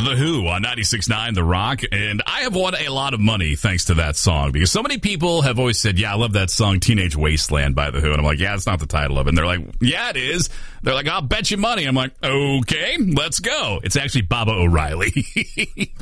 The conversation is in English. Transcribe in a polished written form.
The Who on 96.9 The Rock, and I have won a lot of money thanks to that song, because so many people have always said, yeah, I love that song, Teenage Wasteland by The Who, and I'm like, yeah, it's not the title of it, and they're like, yeah, it is. They're like, I'll bet you money. I'm like, okay, let's go. It's actually Baba O'Reilly.